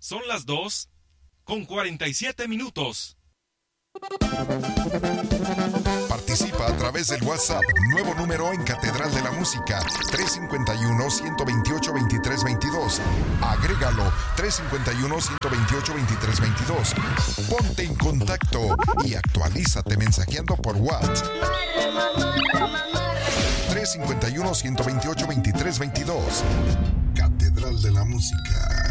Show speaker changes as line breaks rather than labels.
Son las 2:47.
Participa a través del WhatsApp, nuevo número en Catedral de la Música, 351-128-2322. Agrégalo, 351-128-2322. Ponte en contacto y actualízate mensajeando por WhatsApp. 351-128-2322. Catedral de la Música.